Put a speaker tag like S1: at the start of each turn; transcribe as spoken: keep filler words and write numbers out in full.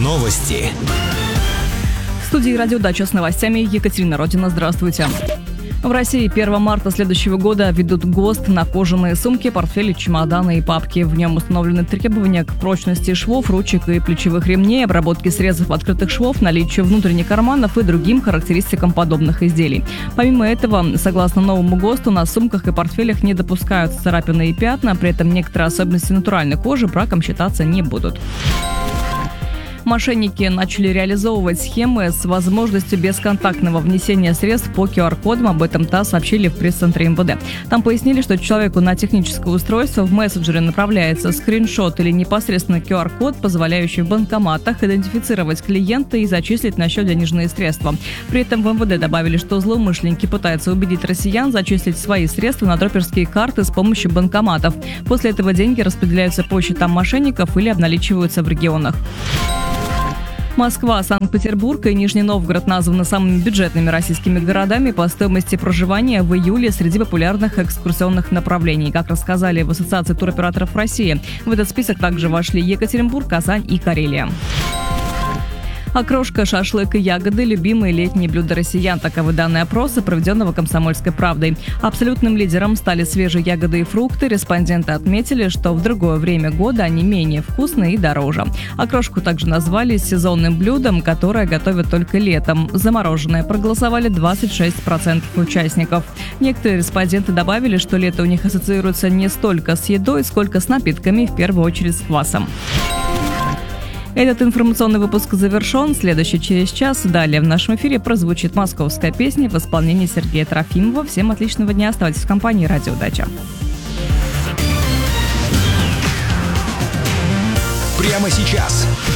S1: Новости.
S2: В студии «Радио Дача» с новостями Екатерина Родина. Здравствуйте. В России первого марта следующего года введут ГОСТ на кожаные сумки, портфели, чемоданы и папки. В нем установлены требования к прочности швов, ручек и плечевых ремней, обработке срезов открытых швов, наличию внутренних карманов и другим характеристикам подобных изделий. Помимо этого, согласно новому ГОСТу, на сумках и портфелях не допускаются царапины и пятна, при этом некоторые особенности натуральной кожи браком считаться не будут. Мошенники начали реализовывать схемы с возможностью бесконтактного внесения средств по ку ар-кодам. Об этом ТАСС сообщили в пресс-центре эм вэ дэ. Там пояснили, что человеку на техническое устройство в мессенджере направляется скриншот или непосредственно ку ар-код, позволяющий в банкоматах идентифицировать клиента и зачислить на счет денежные средства. При этом в эм вэ дэ добавили, что злоумышленники пытаются убедить россиян зачислить свои средства на дроперские карты с помощью банкоматов. После этого деньги распределяются по счетам мошенников или обналичиваются в регионах. Москва, Санкт-Петербург и Нижний Новгород названы самыми бюджетными российскими городами по стоимости проживания в июле среди популярных экскурсионных направлений. Как рассказали в Ассоциации туроператоров России, в этот список также вошли Екатеринбург, Казань и Карелия. Окрошка, шашлык и ягоды – любимые летние блюда россиян. Таковы данные опроса, проведенного «Комсомольской правдой». Абсолютным лидером стали свежие ягоды и фрукты. Респонденты отметили, что в другое время года они менее вкусные и дороже. Окрошку также назвали сезонным блюдом, которое готовят только летом. Замороженное проголосовали двадцать шесть процентов участников. Некоторые респонденты добавили, что лето у них ассоциируется не столько с едой, сколько с напитками, в первую очередь с квасом. Этот информационный выпуск завершен. Следующий через час. Далее в нашем эфире прозвучит московская песня в исполнении Сергея Трофимова. Всем отличного дня. Оставайтесь в компании «Радио Дача».
S1: Прямо сейчас.